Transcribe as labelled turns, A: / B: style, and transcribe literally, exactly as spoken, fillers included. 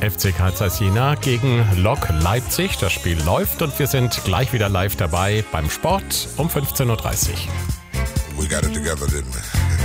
A: F C Karl Zeiss Jena gegen Lok Leipzig. Das Spiel läuft und wir sind gleich wieder live dabei beim Sport um fünfzehn Uhr dreißig.
B: We got it together, didn't we?